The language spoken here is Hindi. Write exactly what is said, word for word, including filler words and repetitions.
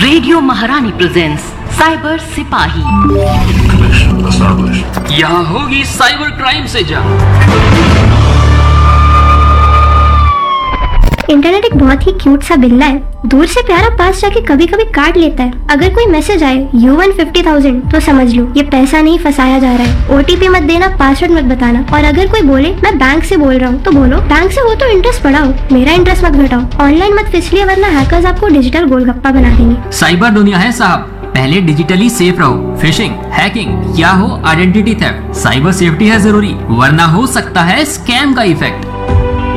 रेडियो महारानी प्रेजेंट्स साइबर सिपाही। यहाँ होगी साइबर क्राइम से जंग। इंटरनेट एक बहुत ही क्यूट सा बिल्ला है, दूर से प्यारा पास जाके कभी कभी काट लेता है। अगर कोई मैसेज आए यू वन फिफ्टी थाउजेंड तो समझ लो ये पैसा नहीं फंसाया जा रहा है। ओटीपी मत देना, पासवर्ड मत बताना। और अगर कोई बोले मैं बैंक से बोल रहा हूँ तो बोलो बैंक से वो तो इंटरेस्ट बढ़ाओ, मेरा इंटरेस्ट मत घटाओ। ऑनलाइन मत फिसलिए वरना हैकर्स आपको डिजिटल गोलगप्पा बना देंगे। साइबर दुनिया है साहब, पहले डिजिटली सेफ रहो। फिशिंग, हैकिंग या हो आइडेंटिटी थेफ्ट, साइबर सेफ्टी है जरूरी, वरना हो सकता है स्कैम का इफेक्ट।